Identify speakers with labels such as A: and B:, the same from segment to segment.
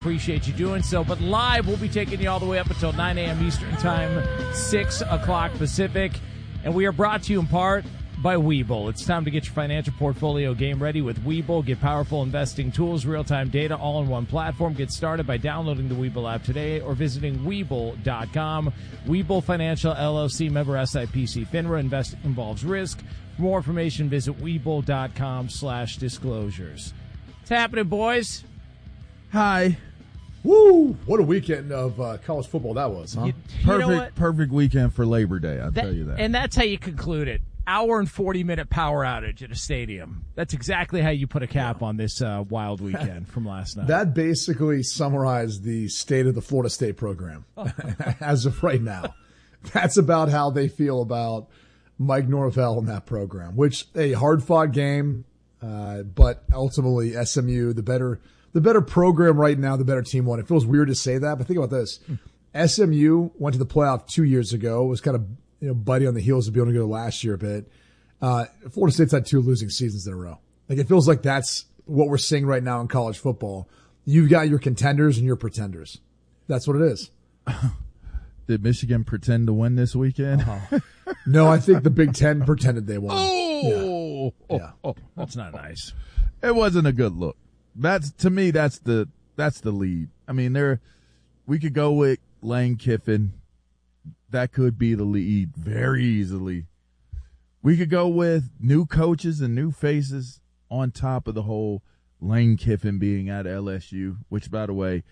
A: Appreciate you doing so. But live, we'll be taking you all the way up until 9 a.m. Eastern Time, 6 o'clock Pacific. And we are brought to you in part by Webull. It's time to get your financial portfolio game ready with Webull. Get powerful investing tools, real-time data, all in one platform. Get started by downloading the Webull app today or visiting Webull.com. Webull Financial LLC, member SIPC FINRA. Investing involves risk. For more information, visit Webull.com/disclosures. What's happening, boys?
B: Hi.
C: Woo! What a weekend of college football that was, huh?
B: Perfect weekend for Labor Day, I'll tell you that.
A: And that's how you conclude it. Hour and 40-minute power outage at a stadium. That's exactly how you put a cap on this wild weekend from last night.
C: That basically summarized the state of the Florida State program as of right now. That's about how they feel about Mike Norvell and that program, which a hard-fought game, but ultimately SMU, the better program right now, the better team won. It feels weird to say that, but think about this. SMU went to the playoff 2 years ago, was kind of buddy on the heels of being able to go last year a bit. Florida State's had 2 losing seasons in a row. Like, it feels like that's what we're seeing right now in college football. You've got your contenders and your pretenders. That's what it is.
B: Did Michigan pretend to win this weekend?
C: No, I think the Big Ten pretended they won.
A: Yeah. That's not nice.
B: It wasn't a good look. That's the lead. I mean, we could go with Lane Kiffin. That could be the lead very easily. We could go with new coaches and new faces on top of the whole Lane Kiffin being at LSU, which, by the way,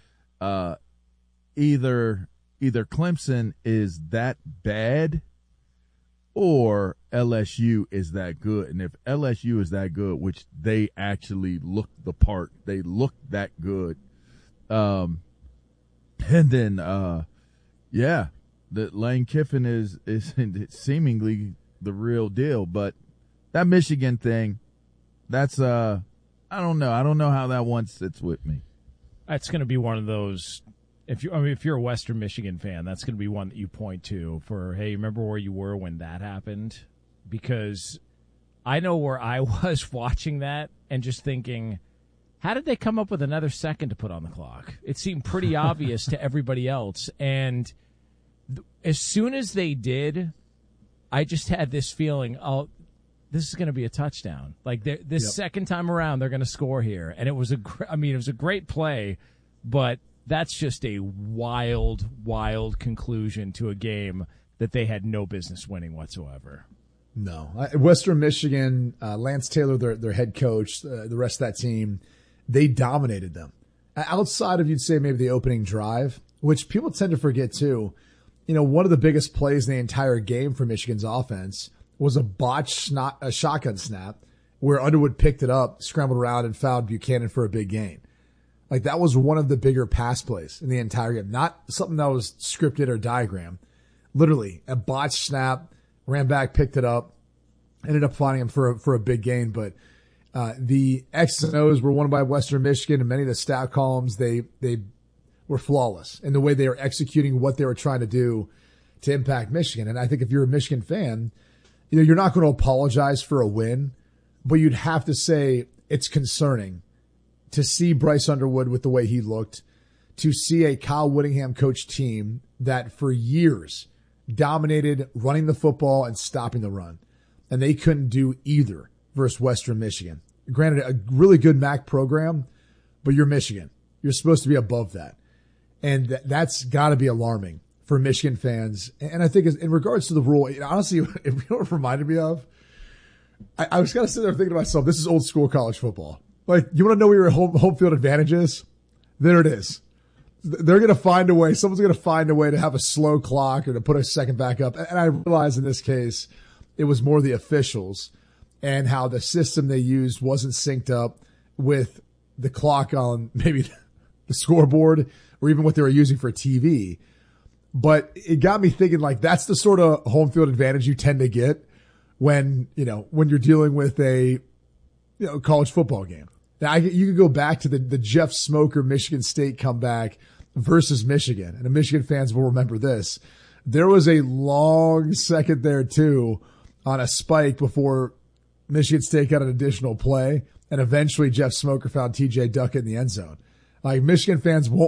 B: either Clemson is that bad or LSU is that good. And if LSU is that good, which they actually looked the part, they looked that good. And then, that Lane Kiffin is seemingly the real deal. But that Michigan thing, that's, I don't know. I don't know how that one sits with me.
A: That's going to be one of those. If you're a Western Michigan fan, that's going to be one that you point to for, hey, remember where you were when that happened? Because I know where I was watching that and just thinking, how did they come up with another second to put on the clock? It seemed pretty obvious to everybody else. And as soon as they did, I just had this feeling, this is going to be a touchdown. Like this second time around, they're going to score here. And it was a great play, but that's just a wild, wild conclusion to a game that they had no business winning whatsoever.
C: No. Western Michigan, Lance Taylor, their head coach, the rest of that team, they dominated them. Outside of, you'd say, maybe the opening drive, which people tend to forget too, one of the biggest plays in the entire game for Michigan's offense was a botched shotgun snap where Underwood picked it up, scrambled around, and fouled Buchanan for a big gain. Like, that was one of the bigger pass plays in the entire game. Not something that was scripted or diagrammed. Literally, a botched snap, ran back, picked it up, ended up finding him for a big gain. But the X's and O's were won by Western Michigan, and many of the stat columns, they were flawless in the way they were executing what they were trying to do to impact Michigan. And I think if you're a Michigan fan, you're not going to apologize for a win, but you'd have to say it's concerning to see Bryce Underwood with the way he looked, to see a Kyle Whittingham coached team that for years dominated running the football and stopping the run. And they couldn't do either versus Western Michigan. Granted, a really good MAC program, but you're Michigan. You're supposed to be above that. And that's got to be alarming for Michigan fans. And I think in regards to the rule, honestly, if you know what it reminded me of, I was kind of sitting there thinking to myself, this is old school college football. Like, you want to know where your home field advantage is? There it is. They're going to find a way. Someone's going to find a way to have a slow clock or to put a second back up. And I realize in this case, it was more the officials and how the system they used wasn't synced up with the clock on maybe the scoreboard or even what they were using for TV. But it got me thinking, like, that's the sort of home field advantage you tend to get when you're dealing with a college football game. Now, you could go back to the Jeff Smoker Michigan State comeback versus Michigan, and the Michigan fans will remember this. There was a long second there, too, on a spike before Michigan State got an additional play, and eventually Jeff Smoker found T.J. Duckett in the end zone. Like Michigan fans won't